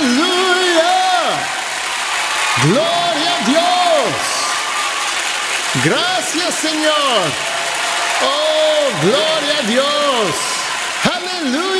¡Aleluya! ¡Gloria a Dios! ¡Gracias, Señor! ¡Oh, gloria a Dios! ¡Aleluya!